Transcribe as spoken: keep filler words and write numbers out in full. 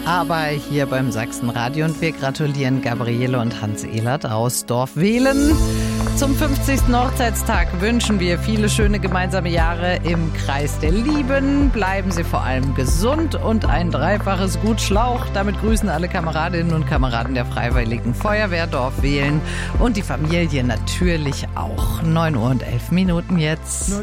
aber hier beim Sachsenradio. Und wir gratulieren Gabriele und Hans Ehlert aus Dorfwehlen. Zum fünfzigsten Hochzeitstag wünschen wir viele schöne gemeinsame Jahre im Kreis der Lieben. Bleiben Sie vor allem gesund und ein dreifaches Gut Schlauch. Damit grüßen alle Kameradinnen und Kameraden der Freiwilligen Feuerwehr Dorfwehlen und die Familie natürlich auch. neun Uhr und elf Minuten jetzt.